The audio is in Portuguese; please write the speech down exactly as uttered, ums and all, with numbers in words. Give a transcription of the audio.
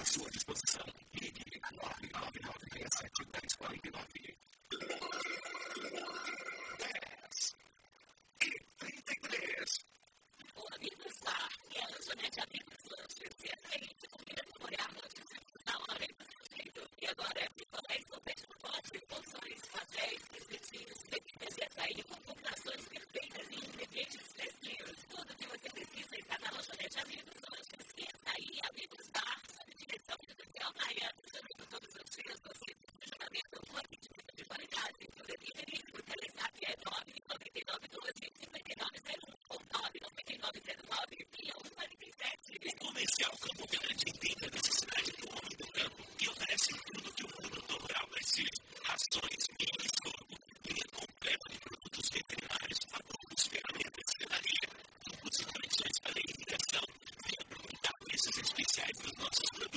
sua disposição. Ligue nove nove nove seis sete um zero quatro nove. dez e trinta e três. O amigo está, e a Janete Amigos Lanches, e a gente combina saborear lanches na hora e do jeito. E agora é picolé, sorvete no pote, porções, pastéis, espetinhos, pequenas e açaí com combinações perfeitas e ingredientes fresquinhos. Tudo que você precisa está na Lanchonete Amigos Lanches. E açaí, Amigos Bar, sob direção do Daniel Maia, funcionando todos os dias no centro de funcionamento com atendimento de qualidade. O delivery, o Telezap é nove nove nove doze cinco nove zero um ou nove nove nove zero nove um um quatro sete. O Comercial Campo Grande entenda